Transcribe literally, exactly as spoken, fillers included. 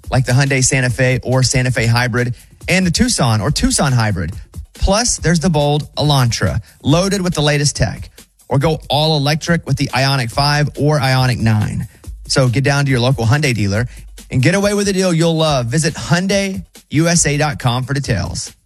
like the Hyundai Santa Fe or Santa Fe Hybrid, and the Tucson or Tucson Hybrid. Plus, there's the bold Elantra, loaded with the latest tech. Or go all electric with the Ioniq five or Ioniq nine. So get down to your local Hyundai dealer and get away with a deal you'll love. Visit Hyundai U S A dot com for details.